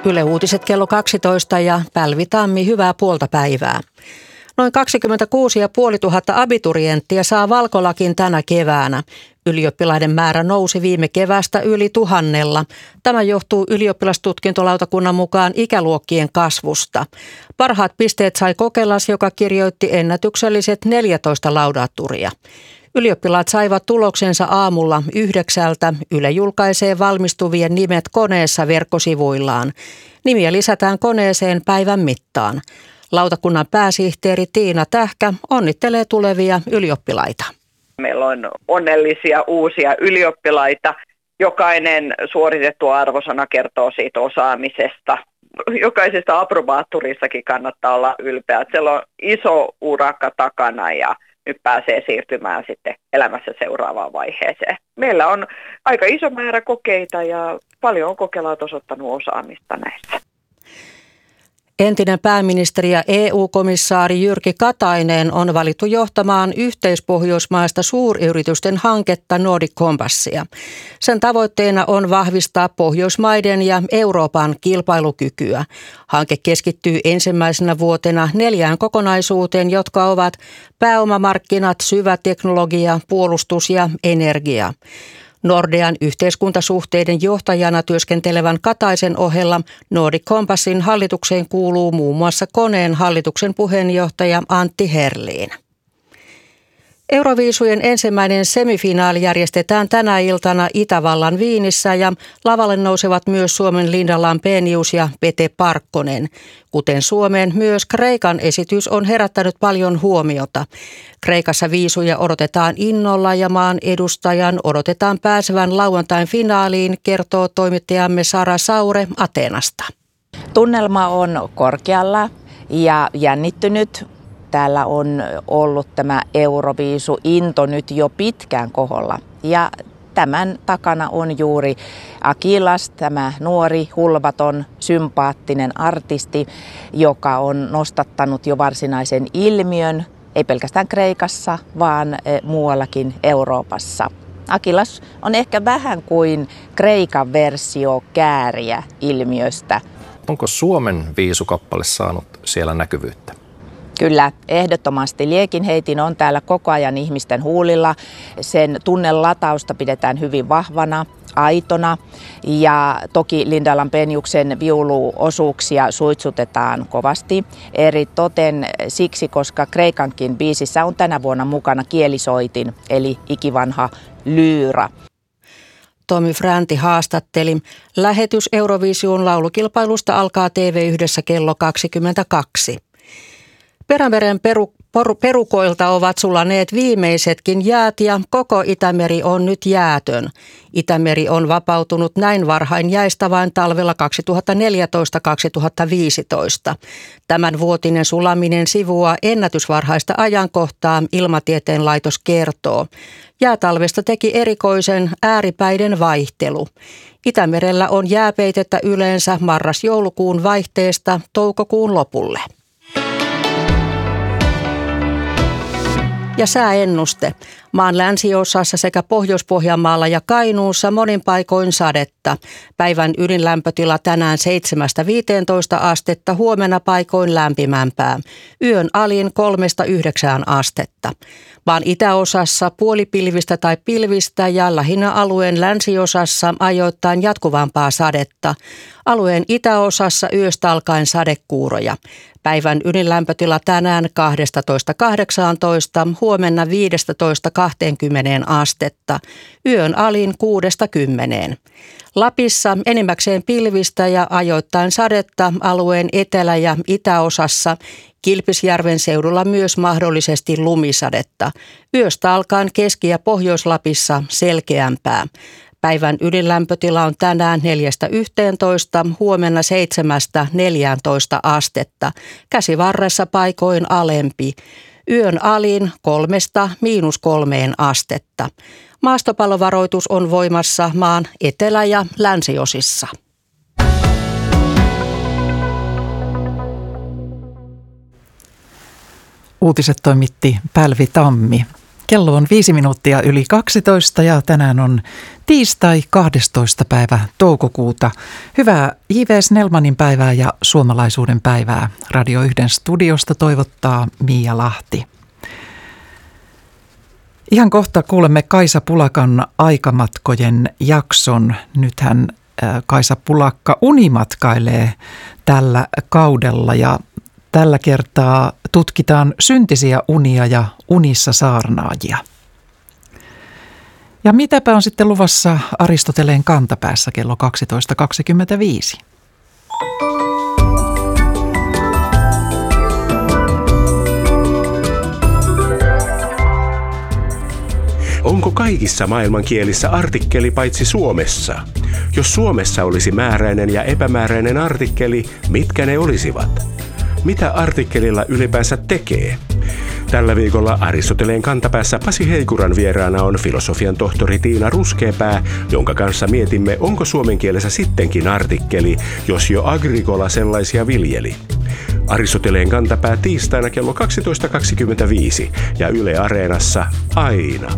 Yle Uutiset kello 12 ja Pälvi Tammi, hyvää puolta päivää. Noin 26 500 abiturienttia saa Valkolakin tänä keväänä. Ylioppilaiden määrä nousi viime keväästä yli 1000. Tämä johtuu ylioppilastutkintolautakunnan mukaan ikäluokkien kasvusta. Parhaat pisteet sai Kokelas, joka kirjoitti ennätykselliset 14 laudaturia. Ylioppilaat saivat tuloksensa aamulla 9. Yle julkaisee valmistuvien nimet koneessa verkkosivuillaan. Nimiä lisätään koneeseen päivän mittaan. Lautakunnan pääsihteeri Tiina Tähkä onnittelee tulevia ylioppilaita. Meillä on onnellisia uusia ylioppilaita. Jokainen suoritettu arvosana kertoo siitä osaamisesta. Jokaisesta approbaattorissakin kannattaa olla ylpeä. Siellä on iso urakka takana ja nyt pääsee siirtymään sitten elämässä seuraavaan vaiheeseen. Meillä on aika iso määrä kokeita ja paljon on kokelaat osoittanut osaamista näissä. Entinen pääministeri ja EU-komissaari Jyrki Katainen on valittu johtamaan yhteispohjoismaista suuryritysten hanketta Nordic Compassia. Sen tavoitteena on vahvistaa Pohjoismaiden ja Euroopan kilpailukykyä. Hanke keskittyy ensimmäisenä vuotena 4 kokonaisuuteen, jotka ovat pääomamarkkinat, syvä teknologia, puolustus ja energia. Nordean yhteiskuntasuhteiden johtajana työskentelevän Kataisen ohella Nordic Compassin hallitukseen kuuluu muun muassa Koneen hallituksen puheenjohtaja Antti Herlin. Euroviisujen ensimmäinen semifinaali järjestetään tänä iltana Itävallan Viinissä ja lavalle nousevat myös Suomen Linda Lampenius ja Pete Parkkonen. Kuten Suomeen, myös Kreikan esitys on herättänyt paljon huomiota. Kreikassa viisuja odotetaan innolla ja maan edustajan odotetaan pääsevän lauantain finaaliin, kertoo toimittajamme Sara Saure Ateenasta. Tunnelma on korkealla ja jännittynyt. Täällä on ollut tämä Euroviisu-into nyt jo pitkään koholla ja tämän takana on juuri Akilas, tämä nuori, hulvaton, sympaattinen artisti, joka on nostattanut jo varsinaisen ilmiön, ei pelkästään Kreikassa, vaan muuallakin Euroopassa. Akilas on ehkä vähän kuin Kreikan versio Kääriä ilmiöstä. Onko Suomen viisukappale saanut siellä näkyvyyttä? Kyllä, ehdottomasti. Liekinheitin on täällä koko ajan ihmisten huulilla. Sen tunnelatausta pidetään hyvin vahvana, aitona ja toki Linda Lampeniuksen viuluosuuksia suitsutetaan kovasti. Eri toten siksi, koska Kreikankin biisissä on tänä vuonna mukana kielisoitin eli ikivanha lyyra. Tomi Fränti haastatteli. Lähetys Eurovision laulukilpailusta alkaa TV1 kello 22. Perämeren perukoilta ovat sulaneet viimeisetkin jäät ja koko Itämeri on nyt jäätön. Itämeri on vapautunut näin varhain jäistä vain talvella 2014-2015. Tämän vuotinen sulaminen sivuaa ennätysvarhaista ajankohtaa, Ilmatieteen laitos kertoo. Jäätalvesta teki erikoisen ääripäiden vaihtelu. Itämerellä on jääpeitettä yleensä marras-joulukuun vaihteesta toukokuun lopulle. Ja sääennuste. Maan länsiosassa sekä Pohjois-Pohjanmaalla ja Kainuussa monin paikoin sadetta. Päivän ydinlämpötila tänään 7-15 astetta, huomenna paikoin lämpimämpää. Yön alin 3-9 astetta. Maan itäosassa puolipilvistä tai pilvistä ja lähinnä alueen länsiosassa ajoittain jatkuvampaa sadetta. Alueen itäosassa yöstä alkaen sadekuuroja. Päivän ydinlämpötila tänään 12-18, huomenna 15-20 astetta, yön alin 6-10. Lapissa enimmäkseen pilvistä ja ajoittain sadetta alueen etelä- ja itäosassa. Kilpisjärven seudulla myös mahdollisesti lumisadetta. Yöstä alkaen Keski- ja Pohjois-Lapissa selkeämpää. Päivän ydinlämpötila on tänään 4-11, huomenna 7-14 astetta. Käsivarressa paikoin alempi. Yön alin 3-3 astetta. Maastopallovaroitus on voimassa maan etelä- ja länsiosissa. Uutiset toimitti Pälvi Tammi. Kello on 5 minuuttia yli 12 ja tänään on tiistai 12. päivä toukokuuta. Hyvää J.V. Snellmanin päivää ja suomalaisuuden päivää. Radio 1 studiosta toivottaa Miia Lahti. Ihan kohta kuulemme Kaisa Pulakan aikamatkojen jakson. Nythän Kaisa Pulakka unimatkailee tällä kaudella ja tällä kertaa tutkitaan syntisiä unia ja unissa saarnaajia. Ja mitäpä on sitten luvassa Aristoteleen kantapäässä kello 12.25. Onko kaikissa maailmankielissä artikkeli paitsi Suomessa? Jos Suomessa olisi määräinen ja epämääräinen artikkeli, mitkä ne olisivat? Mitä artikkelilla ylipäänsä tekee? Tällä viikolla Aristoteleen kantapäässä Pasi Heikuran vieraana on filosofian tohtori Tiina Ruskeapää, jonka kanssa mietimme, onko suomen kielessä sittenkin artikkeli, jos jo Agricola sellaisia viljeli. Aristoteleen kantapää tiistaina kello 12.25 ja Yle Areenassa aina.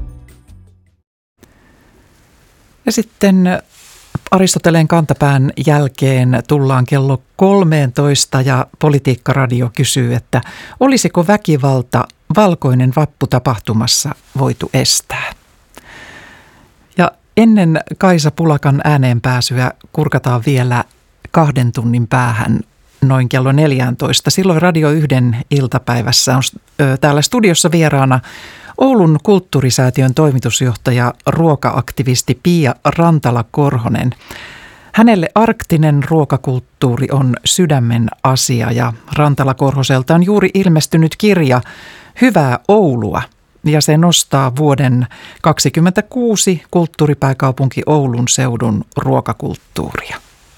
Ja sitten Aristoteleen kantapään jälkeen tullaan kello 13 ja Politiikka-radio kysyy, että olisiko väkivalta valkoinen vappu tapahtumassa voitu estää. Ja ennen Kaisa Pulakan ääneen pääsyä kurkataan vielä 2 tunnin päähän noin kello 14. Silloin Radio 1 iltapäivässä on täällä studiossa vieraana Oulun kulttuurisäätiön toimitusjohtaja, ruoka-aktivisti Pia Rantala-Korhonen. Hänelle arktinen ruokakulttuuri on sydämen asia ja Rantala-Korhoselta on juuri ilmestynyt kirja Hyvää Oulua ja se nostaa vuoden 2026 kulttuuripääkaupunki Oulun seudun ruokakulttuuria.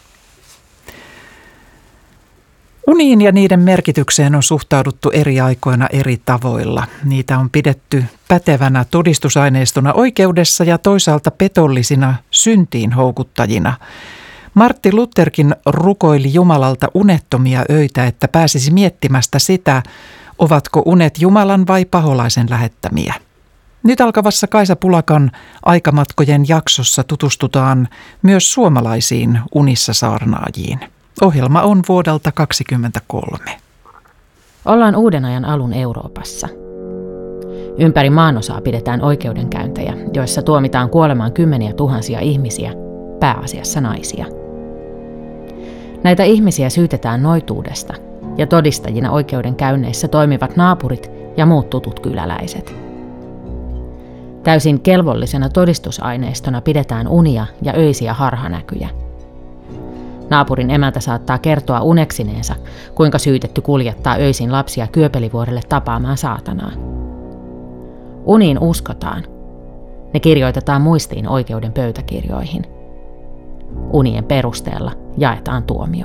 Uniin ja niiden merkitykseen on suhtauduttu eri aikoina eri tavoilla. Niitä on pidetty pätevänä todistusaineistona oikeudessa ja toisaalta petollisina syntiin houkuttajina. Martti Lutherkin rukoili Jumalalta unettomia öitä, että pääsisi miettimästä sitä, ovatko unet Jumalan vai paholaisen lähettämiä. Nyt alkavassa Kaisa Pulakan aikamatkojen jaksossa tutustutaan myös suomalaisiin unissa saarnaajiin. Ohjelma on vuodelta 2023. Ollaan uuden ajan alun Euroopassa. Ympäri maanosaa pidetään oikeudenkäyntejä, joissa tuomitaan kuolemaan 10 000 ihmisiä, pääasiassa naisia. Näitä ihmisiä syytetään noituudesta ja todistajina oikeudenkäynneissä toimivat naapurit ja muut tutut kyläläiset. Täysin kelvollisena todistusaineistona pidetään unia ja öisiä harhanäkyjä. Naapurin emäntä saattaa kertoa uneksineensa, kuinka syytetty kuljettaa öisin lapsia Kyöpelivuorelle tapaamaan saatanaa. Uniin uskotaan. Ne kirjoitetaan muistiin oikeuden pöytäkirjoihin. Unien perusteella jaetaan tuomio.